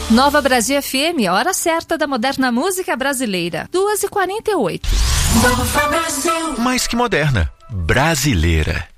Nova Brasil FM, hora certa da moderna música brasileira. 2h48. Mais que moderna, brasileira.